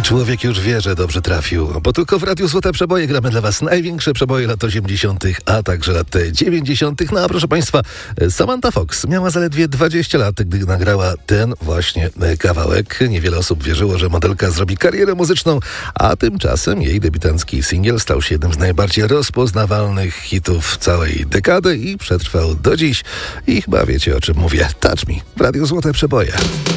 człowiek już wie, że dobrze trafił, bo tylko w Radiu Złote Przeboje gramy dla was największe przeboje lat 80., a także lat 90. No a proszę państwa, Samantha Fox miała zaledwie 20 lat, gdy nagrała ten właśnie kawałek. Niewiele osób wierzyło, że modelka zrobi karierę muzyczną, a tymczasem jej debiutancki singiel stał się jednym z najbardziej rozpoznawalnych hitów całej dekady i przetrwał do dziś. I chyba wiecie, o czym mówię. Touch Me w Radiu Złote Przeboje.